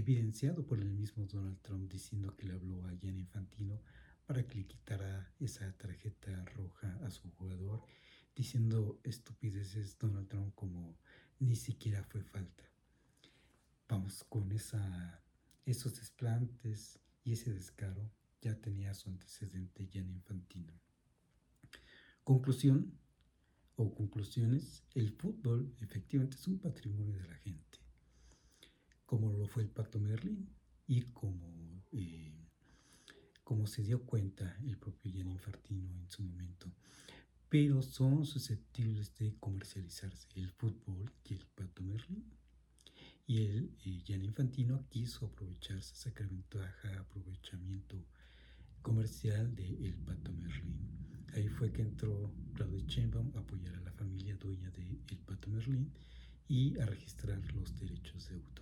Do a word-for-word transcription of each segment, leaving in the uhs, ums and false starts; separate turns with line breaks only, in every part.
evidenciado por el mismo Donald Trump diciendo que le habló a Gianni Infantino para que le quitara esa tarjeta roja a su jugador, diciendo estupideces Donald Trump como ni siquiera fue falta. Vamos, con esa, esos desplantes y ese descaro ya tenía su antecedente Gianni Infantino. Conclusión o conclusiones, el fútbol efectivamente es un patrimonio de la gente, como lo fue el Pacto Merlín y como, eh, como se dio cuenta el propio Gianni Infantino en su momento, pero son susceptibles de comercializarse el fútbol y el Pacto Merlín. Y el eh, Gianni Infantino quiso aprovecharse, sacar ventaja, aprovechamiento comercial del Pacto Merlín. Ahí fue que entró Claudia Sheinbaum a apoyar a la familia dueña del Pacto Merlín y a registrar los derechos de autor.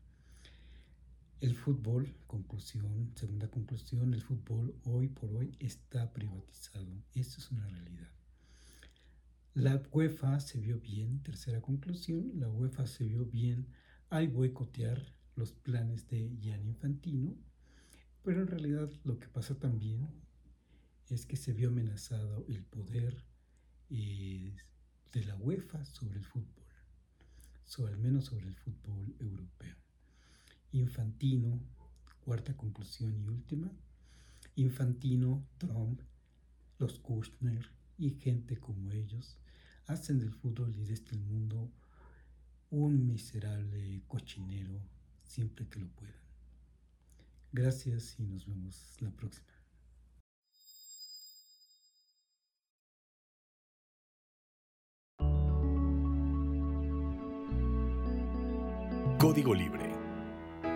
El fútbol, conclusión, segunda conclusión, el fútbol hoy por hoy está privatizado. Esto es una realidad. La UEFA se vio bien, tercera conclusión, la UEFA se vio bien al boicotear los planes de Gianni Infantino, pero en realidad lo que pasa también es que se vio amenazado el poder eh, de la UEFA sobre el fútbol, sobre, al menos sobre el fútbol europeo. Infantino, cuarta conclusión y última, Infantino, Trump, los Kushner y gente como ellos hacen del fútbol y de este mundo un miserable cochinero siempre que lo puedan. Gracias y nos vemos la próxima.
Código Libre